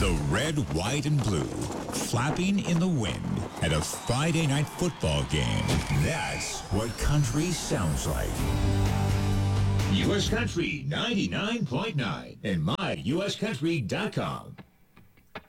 The red, white, and blue, flapping in the wind at a Friday night football game. That's what country sounds like. U.S. Country 99.9 and myuscountry.com.